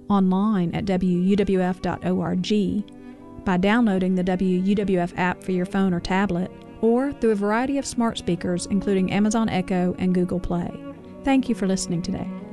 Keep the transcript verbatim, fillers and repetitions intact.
online at w u w f dot org, by downloading the W U W F app for your phone or tablet, or through a variety of smart speakers including Amazon Echo and Google Play. Thank you for listening today.